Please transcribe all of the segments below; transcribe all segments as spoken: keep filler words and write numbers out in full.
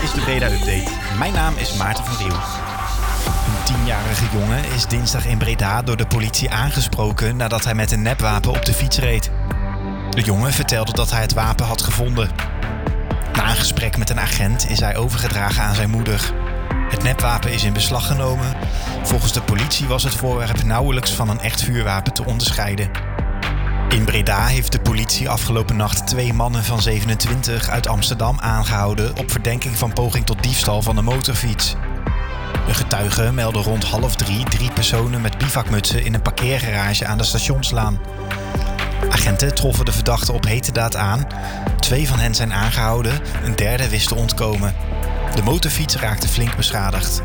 is de Breda Update. Mijn naam is Maarten van Riel. Een tienjarige jongen is dinsdag in Breda door de politie aangesproken nadat hij met een nepwapen op de fiets reed. De jongen vertelde dat hij het wapen had gevonden. Na een gesprek met een agent is hij overgedragen aan zijn moeder. Het nepwapen is in beslag genomen. Volgens de politie was het voorwerp nauwelijks van een echt vuurwapen te onderscheiden. In Breda heeft de politie afgelopen nacht twee mannen van zevenentwintig uit Amsterdam aangehouden op verdenking van poging tot diefstal van een motorfiets. Een getuige meldde rond half drie drie personen met bivakmutsen in een parkeergarage aan de Stationslaan. Agenten troffen de verdachten op heterdaad aan. Twee van hen zijn aangehouden, een derde wist te ontkomen. De motorfiets raakte flink beschadigd.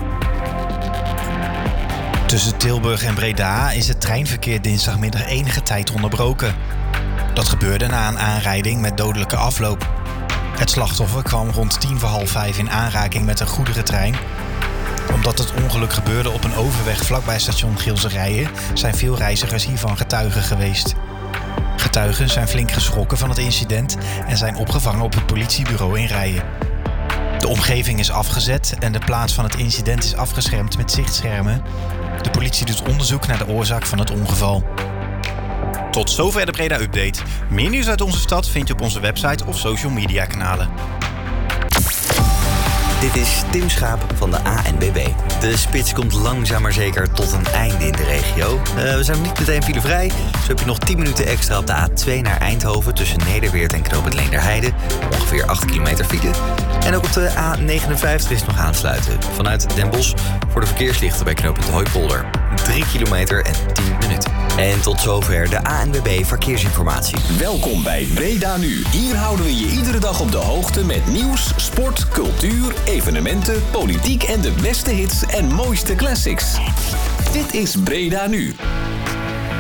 Tussen Tilburg en Breda is het treinverkeer dinsdagmiddag enige tijd onderbroken. Dat gebeurde na een aanrijding met dodelijke afloop. Het slachtoffer kwam rond tien voor half vijf in aanraking met een goederentrein. Omdat het ongeluk gebeurde op een overweg vlakbij station Gilserijen zijn veel reizigers hiervan getuigen geweest. Getuigen zijn flink geschrokken van het incident en zijn opgevangen op het politiebureau in Rijen. De omgeving is afgezet en de plaats van het incident is afgeschermd met zichtschermen. De politie doet onderzoek naar de oorzaak van het ongeval. Tot zover de Breda Update. Meer nieuws uit onze stad vind je op onze website of social media kanalen. Dit is Tim Schaap van de A N B B. De spits komt langzaam maar zeker tot een einde in de regio. Uh, we zijn nog niet meteen filevrij. Zo heb je nog tien minuten extra op de A twee naar Eindhoven tussen Nederweert en Knoop het Leenderheide. Ongeveer acht kilometer file. En ook op de A negenenvijftig is nog aansluiten. Vanuit Den Bosch voor de verkeerslichten bij Knoop het Hooipolder. drie kilometer en tien minuten. En tot zover de A N B B Verkeersinformatie. Welkom bij Breda Nu. Hier houden we je iedere dag op de hoogte met nieuws, sport, cultuur, evenementen, politiek en de beste hits en mooiste classics. Dit is Breda Nu.